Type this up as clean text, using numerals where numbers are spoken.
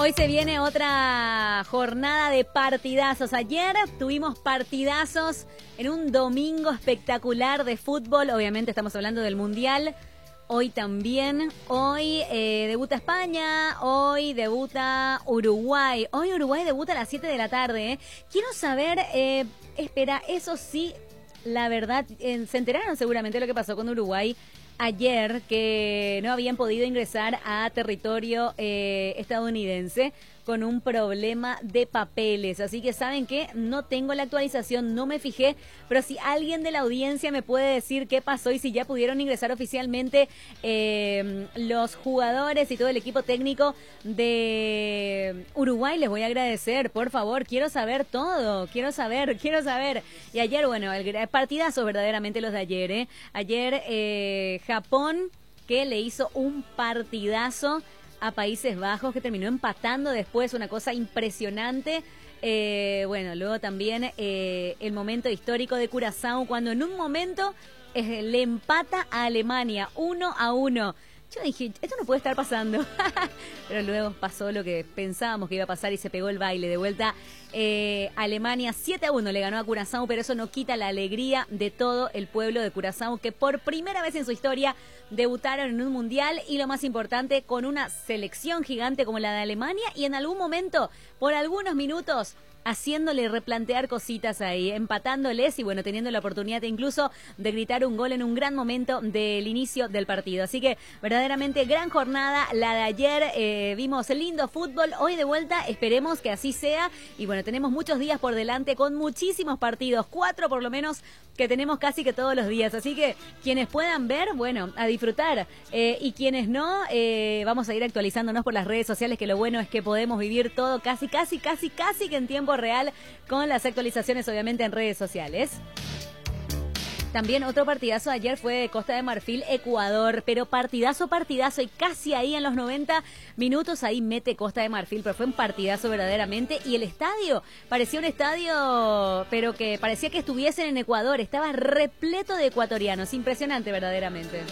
Hoy se viene otra jornada de partidazos. Ayer tuvimos partidazos en un domingo espectacular de fútbol. Obviamente estamos hablando del Mundial. Hoy también. Hoy debuta España. Hoy debuta Uruguay. Hoy Uruguay debuta a las 7 de la tarde. Quiero saber, espera, eso sí, la verdad, se enteraron seguramente lo que pasó con Uruguay ayer, que no habían podido ingresar a territorio estadounidense con un problema de papeles. Así que, ¿saben qué? No tengo la actualización, no me fijé, pero si alguien de la audiencia me puede decir qué pasó y si ya pudieron ingresar oficialmente los jugadores y todo el equipo técnico de Uruguay, les voy a agradecer, por favor. Quiero saber todo, quiero saber. Y ayer, bueno, el partidazo verdaderamente los de ayer, ¿eh? Ayer Japón, que le hizo un partidazo a Países Bajos, que terminó empatando después, una cosa impresionante. Bueno, luego también el momento histórico de Curazao, cuando en un momento le empata a Alemania 1-1. Yo dije, esto no puede estar pasando. Pero luego pasó lo que pensábamos que iba a pasar y se pegó el baile. De vuelta, Alemania 7-1 le ganó a Curazao, pero eso no quita la alegría de todo el pueblo de Curazao, que por primera vez en su historia debutaron en un mundial, y lo más importante, con una selección gigante como la de Alemania, y en algún momento, por algunos minutos, haciéndole replantear cositas ahí, empatándoles y bueno, teniendo la oportunidad incluso de gritar un gol en un gran momento del inicio del partido. Así que verdaderamente gran jornada la de ayer, vimos lindo fútbol, hoy de vuelta, esperemos que así sea, y bueno, tenemos muchos días por delante con muchísimos partidos, 4 por lo menos que tenemos casi que todos los días, así que quienes puedan ver, bueno, a disfrutar, y quienes no, vamos a ir actualizándonos por las redes sociales, que lo bueno es que podemos vivir todo casi que en tiempo real, con las actualizaciones obviamente en redes sociales. También otro partidazo ayer fue Costa de Marfil, Ecuador, pero partidazo, y casi ahí en los 90 minutos, ahí mete Costa de Marfil, pero fue un partidazo verdaderamente, y el estadio, parecía un estadio, pero que parecía que estuviesen en Ecuador, estaba repleto de ecuatorianos, impresionante verdaderamente.